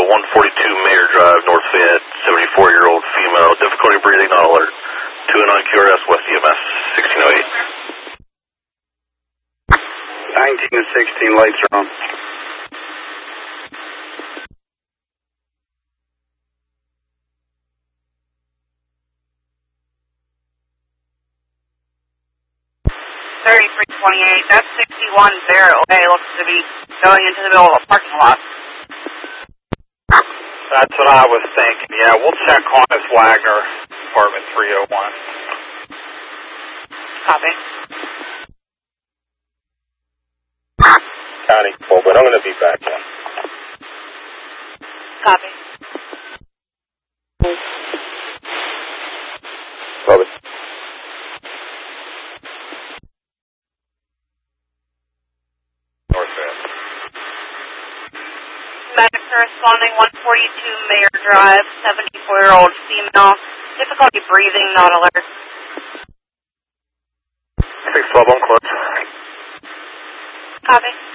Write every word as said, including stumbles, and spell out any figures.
one forty-two Mayor Drive, North Fayette, seventy-four-year-old female, difficulty breathing, not alert. two and nine Q R S, West E M S, sixteen oh eight. nineteen to sixteen, lights are on. thirty-three twenty-eight, that's sixty-one Barrett Way, looks to be going into the middle of a parking lot. That's what I was thinking. Yeah, we'll check Qantas Wagner, apartment three oh one. Copy. County, well, but I'm going to be back now. Copy. Copy. North Fayette. Medic corresponding one forty-two Mayor Drive, seventy-four-year-old female, difficulty breathing, not alert. six twelve on close. Copy.